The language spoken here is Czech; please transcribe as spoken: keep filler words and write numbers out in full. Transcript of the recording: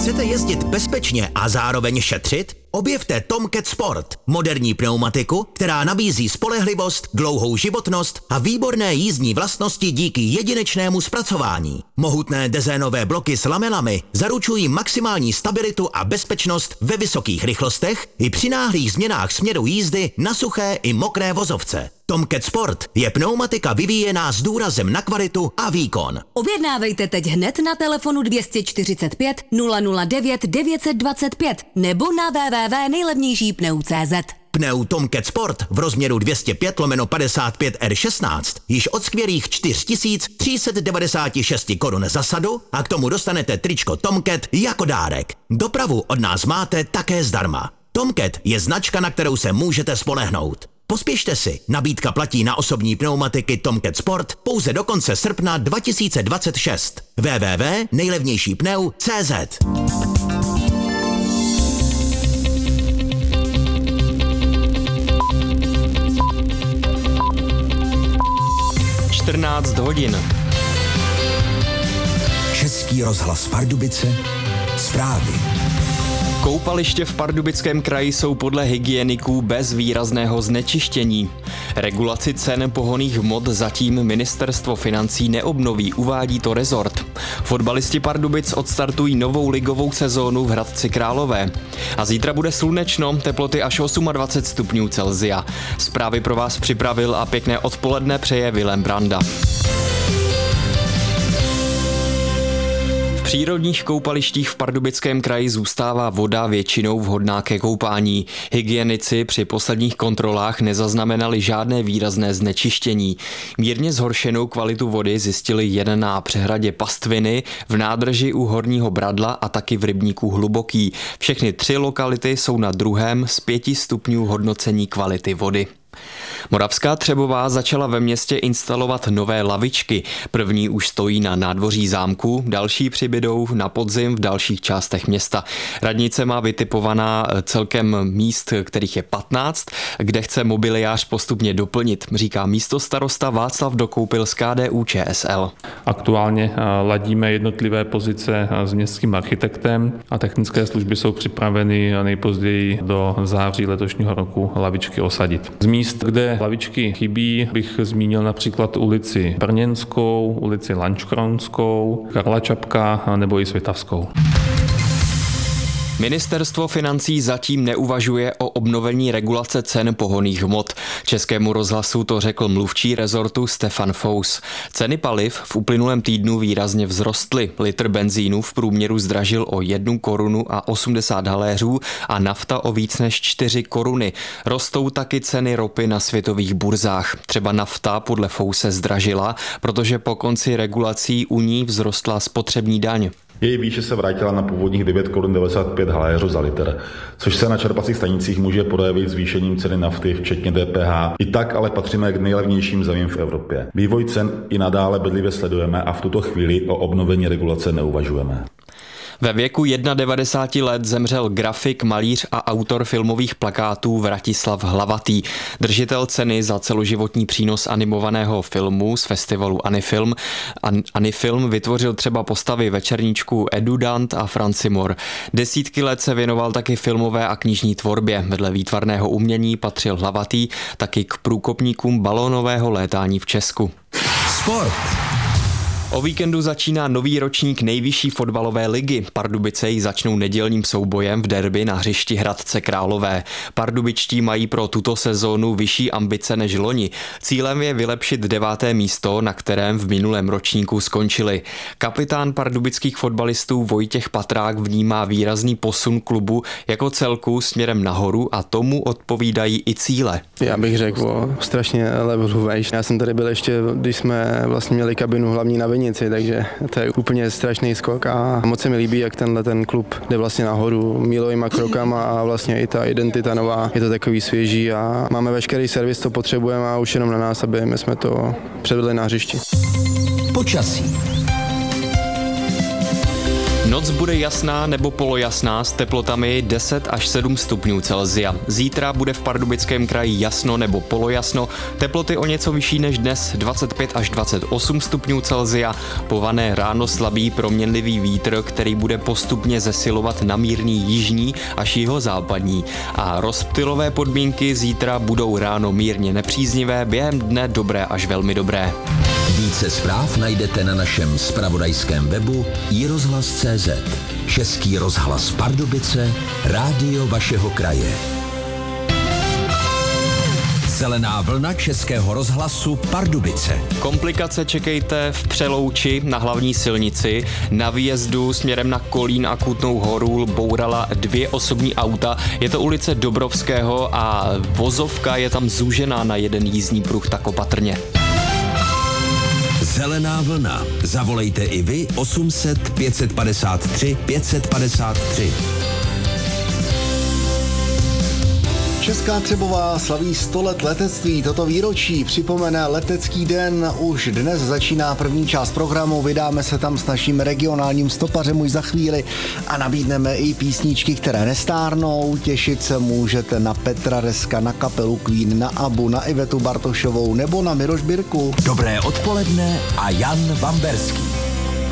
Chcete jezdit bezpečně a zároveň šetřit? Objevte Tomcat Sport, moderní pneumatiku, která nabízí spolehlivost, dlouhou životnost a výborné jízdní vlastnosti díky jedinečnému zpracování. Mohutné dezénové bloky s lamelami zaručují maximální stabilitu a bezpečnost ve vysokých rychlostech i při náhlých změnách směru jízdy na suché i mokré vozovce. Tomcat Sport je pneumatika vyvíjená s důrazem na kvalitu a výkon. Objednávejte teď hned na telefonu dvě stě čtyřicet pět nula nula devět devět set dvacet pět nebo na w w w tečka nejlevnější pneu tečka cé zet. Pneu Tomcat Sport v rozměru dvě stě pět lomeno padesát pět R šestnáct již od skvělých čtyři tisíce tři sta devadesát šest korun za sadu a k tomu dostanete tričko Tomcat jako dárek. Dopravu od nás máte také zdarma. Tomcat je značka, na kterou se můžete spolehnout. Pospěšte si, nabídka platí na osobní pneumatiky Tomcat Sport pouze do konce srpna dva tisíce dvacet šest. w w w tečka nejlevnější pneu tečka cé zet. čtrnáct hodin. Český rozhlas Pardubice, zprávy. Koupaliště v Pardubickém kraji jsou podle hygieniků bez výrazného znečištění. Regulaci cen pohonných hmot zatím ministerstvo financí neobnoví, uvádí to rezort. Fotbalisti Pardubic odstartují novou ligovou sezónu v Hradci Králové. A zítra bude slunečno, teploty až dvacet osm stupňů Celsia. Zprávy pro vás připravil a pěkné odpoledne přeje Vilém Branda. V přírodních koupalištích v Pardubickém kraji zůstává voda většinou vhodná ke koupání. Hygienici při posledních kontrolách nezaznamenali žádné výrazné znečištění. Mírně zhoršenou kvalitu vody zjistili jen na přehradě Pastviny, v nádrži u Horního Bradla a taky v rybníku Hluboký. Všechny tři lokality jsou na druhém z pěti stupňů hodnocení kvality vody. Moravská Třebová začala ve městě instalovat nové lavičky. První už stojí na nádvoří zámku, další přibydou na podzim v dalších částech města. Radnice má vytipovaná celkem míst, kterých je patnáct, kde chce mobiliář postupně doplnit, říká místostarosta Václav Dokoupil z K D U Č S L. Aktuálně ladíme jednotlivé pozice s městským architektem a technické služby jsou připraveny nejpozději do září letošního roku lavičky osadit. Z míst, kde lavičky chybí, bych zmínil například ulici Brněnskou, ulici Lanškronskou, Karla Čapka nebo i Svitavskou. Ministerstvo financí zatím neuvažuje o obnovení regulace cen pohonných hmot. Českému rozhlasu to řekl mluvčí rezortu Stefan Fous. Ceny paliv v uplynulém týdnu výrazně vzrostly. Litr benzínu v průměru zdražil o jednu korunu a osmdesát haléřů a nafta o víc než čtyři koruny. Rostou taky ceny ropy na světových burzách. Třeba nafta podle Fouse zdražila, protože po konci regulací u ní vzrostla spotřební daň. Její výše se vrátila na původních devět korun devadesát pět haléřů za litr, což se na čerpacích stanicích může projevit zvýšením ceny nafty, včetně D P H. I tak ale patříme k nejlevnějším zemím v Evropě. Vývoj cen i nadále bedlivě sledujeme a v tuto chvíli o obnovení regulace neuvažujeme. Ve věku devadesát jedna let zemřel grafik, malíř a autor filmových plakátů Vratislav Hlavatý. Držitel ceny za celoživotní přínos animovaného filmu z festivalu Anifilm. An- Anifilm vytvořil třeba postavy Večerníčku Edudant a Francimor. Desítky let se věnoval taky filmové a knižní tvorbě. Vedle výtvarného umění patřil Hlavatý taky k průkopníkům balónového létání v Česku. Sport. O víkendu začíná nový ročník nejvyšší fotbalové ligy. Pardubice ji začnou nedělním soubojem v derby na hřišti Hradce Králové. Pardubičtí mají pro tuto sezónu vyšší ambice než loni. Cílem je vylepšit deváté místo, na kterém v minulém ročníku skončili. Kapitán pardubických fotbalistů Vojtěch Patrák vnímá výrazný posun klubu jako celku směrem nahoru a tomu odpovídají i cíle. Já bych řekl o strašně levelu vejš. Já jsem tady byl ještě, když jsme vlastně měli kabinu hlavní na Vinici, takže to je úplně strašný skok a moc se mi líbí, jak tenhle ten klub jde vlastně nahoru mílovýma krokama a vlastně i ta identita nová, je to takový svěží a máme veškerý servis, co potřebujeme a už jenom na nás, aby my jsme to předvedli na hřišti. Počasí. Noc bude jasná nebo polojasná s teplotami deset až sedm stupňů Celsia. Zítra bude v Pardubickém kraji jasno nebo polojasno, teploty o něco vyšší než dnes dvacet pět až dvacet osm stupňů Celsia, po vané ráno slabý proměnlivý vítr, který bude postupně zesilovat na mírný jižní až jihozápadní. A rozptylové podmínky zítra budou ráno mírně nepříznivé, během dne dobré až velmi dobré. Více zpráv najdete na našem zpravodajském webu i rozhlas tečka cé zet. Český rozhlas Pardubice, rádio vašeho kraje. Zelená vlna Českého rozhlasu Pardubice. Komplikace čekejte v Přelouči na hlavní silnici. Na výjezdu směrem na Kolín a Kutnou Horu bourala dvě osobní auta. Je to ulice Dobrovského a vozovka je tam zúžená na jeden jízdní pruh, tak opatrně. Zelená vlna. Zavolejte i vy osm set pět padesát tři pět padesát tři. Česká Třebová slaví sto let letectví. Toto výročí připomene letecký den. Už dnes začíná první část programu. Vydáme se tam s naším regionálním stopařem už za chvíli a nabídneme i písničky, které nestárnou. Těšit se můžete na Petra Reska, na kapelu Queen, na Abu, na Ivetu Bartošovou nebo na Miroš Birku. Dobré odpoledne a Jan Vamberský.